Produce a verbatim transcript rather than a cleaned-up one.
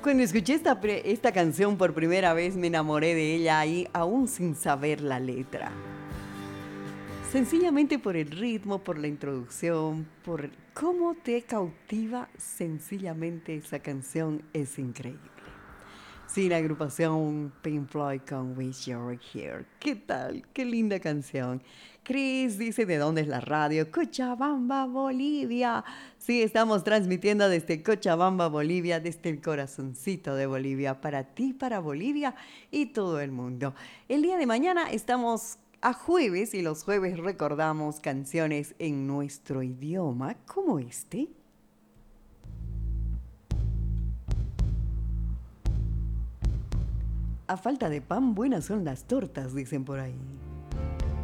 Cuando escuché esta, pre- esta canción por primera vez me enamoré de ella ahí, aún sin saber la letra. Sencillamente por el ritmo, por la introducción, por cómo te cautiva sencillamente esa canción es increíble. Sí, la agrupación Pink Floyd con Wish You Were Here. ¿Qué tal? Qué linda canción. Chris dice de dónde es la radio. Cochabamba, Bolivia. Sí, estamos transmitiendo desde Cochabamba, Bolivia, desde el corazoncito de Bolivia, para ti, para Bolivia y todo el mundo. El día de mañana estamos a jueves y los jueves recordamos canciones en nuestro idioma como este. A falta de pan, buenas son las tortas, dicen por ahí.